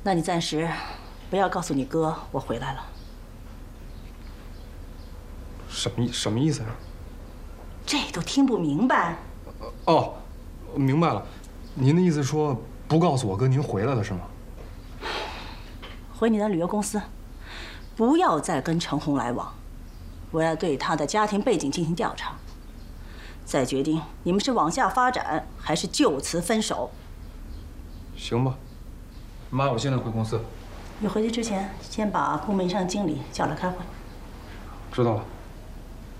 那你暂时不要告诉你哥我回来了。 什么意思呀？ 这都听不明白？ 哦，明白了。您的意思说不告诉我哥您回来了是吗？ 回你的旅游公司，不要再跟陈红来往。我要对他的家庭背景进行调查，再决定你们是往下发展还是就此分手。 行吧，妈，我现在回公司。 你回去之前，先把部门上经理叫来开会。 知道了。